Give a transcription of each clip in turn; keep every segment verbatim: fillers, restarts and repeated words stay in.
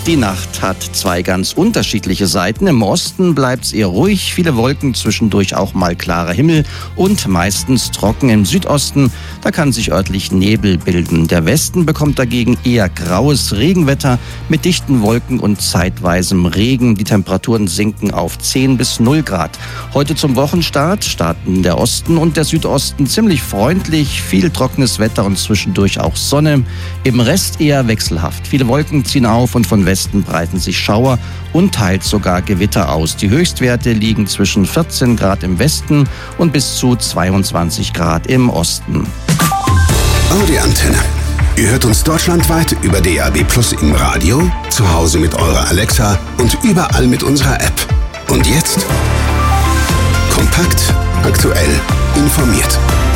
Die Nacht hat zwei ganz unterschiedliche Seiten. Im Osten bleibt es eher ruhig, viele Wolken, zwischendurch auch mal klarer Himmel und meistens trocken. Im Südosten, da kann sich örtlich Nebel bilden. Der Westen bekommt dagegen eher graues Regenwetter mit dichten Wolken und zeitweisem Regen. Die Temperaturen sinken auf zehn bis null Grad. Heute zum Wochenstart starten der Osten und der Südosten ziemlich freundlich, viel trockenes Wetter und zwischendurch auch Sonne. Im Rest eher wechselhaft. Viele Wolken ziehen auf und von Westen breiten sich Schauer und teils sogar Gewitter aus. Die Höchstwerte liegen zwischen vierzehn Grad im Westen und bis zu zweiundzwanzig Grad im Osten. Audi Antenne. Ihr hört uns deutschlandweit über D A B Plus im Radio, zu Hause mit eurer Alexa und überall mit unserer App. Und jetzt kompakt, aktuell, informiert.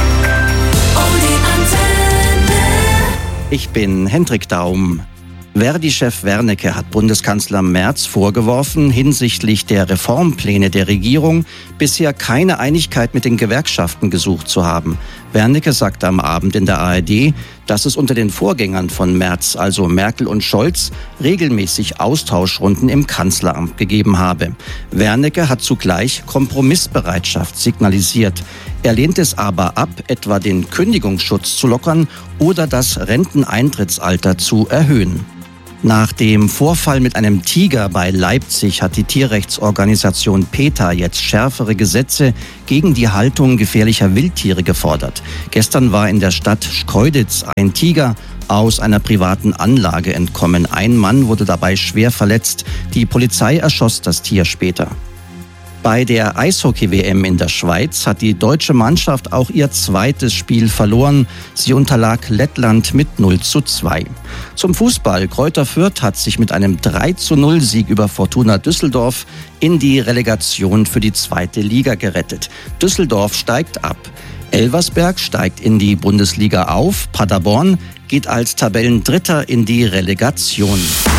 Audi Antenne. Ich bin Hendrik Daum. Verdi-Chef Wernicke hat Bundeskanzler Merz vorgeworfen, hinsichtlich der Reformpläne der Regierung bisher keine Einigkeit mit den Gewerkschaften gesucht zu haben. Wernicke sagte am Abend in der A R D, dass es unter den Vorgängern von Merz, also Merkel und Scholz, regelmäßig Austauschrunden im Kanzleramt gegeben habe. Wernicke hat zugleich Kompromissbereitschaft signalisiert. Er lehnt es aber ab, etwa den Kündigungsschutz zu lockern oder das Renteneintrittsalter zu erhöhen. Nach dem Vorfall mit einem Tiger bei Leipzig hat die Tierrechtsorganisation PETA jetzt schärfere Gesetze gegen die Haltung gefährlicher Wildtiere gefordert. Gestern war in der Stadt Schkeuditz ein Tiger aus einer privaten Anlage entkommen. Ein Mann wurde dabei schwer verletzt. Die Polizei erschoss das Tier später. Bei der Eishockey-W M in der Schweiz hat die deutsche Mannschaft auch ihr zweites Spiel verloren. Sie unterlag Lettland mit null zu zwei. Zum Fußball. Greuther Fürth hat sich mit einem drei zu null Sieg über Fortuna Düsseldorf in die Relegation für die zweite Liga gerettet. Düsseldorf steigt ab. Elversberg steigt in die Bundesliga auf. Paderborn geht als Tabellendritter in die Relegation.